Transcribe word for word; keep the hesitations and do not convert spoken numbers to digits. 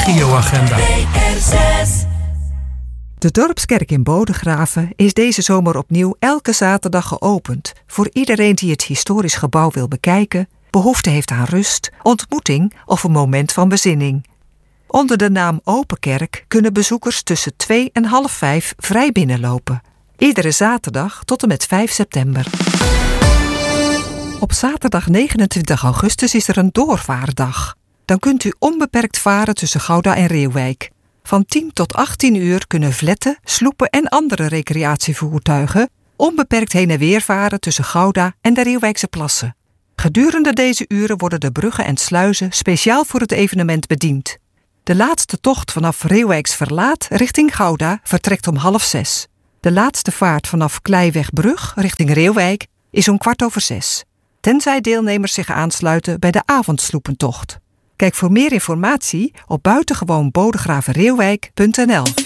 regioagenda. De Dorpskerk in Bodegraven is deze zomer opnieuw elke zaterdag geopend voor iedereen die het historisch gebouw wil bekijken, behoefte heeft aan rust, ontmoeting of een moment van bezinning. Onder de naam Open Kerk kunnen bezoekers tussen twee en half vijf vrij binnenlopen. Iedere zaterdag tot en met vijf september. Op zaterdag negenentwintig augustus is er een doorvaartdag. Dan kunt u onbeperkt varen tussen Gouda en Reeuwijk. Van tien tot achttien uur kunnen vletten, sloepen en andere recreatievoertuigen onbeperkt heen en weer varen tussen Gouda en de Reeuwijkse plassen. Gedurende deze uren worden de bruggen en sluizen speciaal voor het evenement bediend. De laatste tocht vanaf Reeuwijks Verlaat richting Gouda vertrekt om half zes. De laatste vaart vanaf Kleiwegbrug richting Reeuwijk is om kwart over zes. Tenzij deelnemers zich aansluiten bij de avondsloepentocht. Kijk voor meer informatie op buitengewoonbodegravenreeuwijk punt n l.